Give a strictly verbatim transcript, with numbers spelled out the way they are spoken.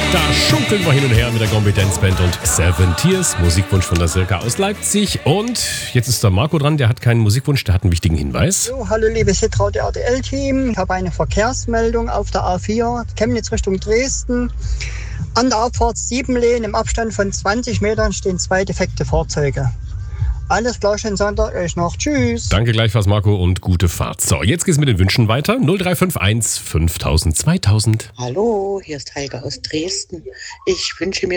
Da schunkeln wir hin und her mit der Gombi Dance Band und Seven Tears. Musikwunsch von der Silke aus Leipzig. Und jetzt ist der Marco dran, der hat keinen Musikwunsch, der hat einen wichtigen Hinweis. So, hallo liebes Hitradio R T L-Team. Ich habe eine Verkehrsmeldung auf der A vier, Chemnitz Richtung Dresden. An der Abfahrt Siebenlehn im Abstand von zwanzig Metern stehen zwei defekte Fahrzeuge. Alles klar, schönen Sonntag euch noch. Tschüss. Danke gleichfalls, Marco, und gute Fahrt. So, jetzt geht's mit den Wünschen weiter. null drei fünf eins fünftausend zweitausend. Hallo, hier ist Heike aus Dresden. Ich wünsche mir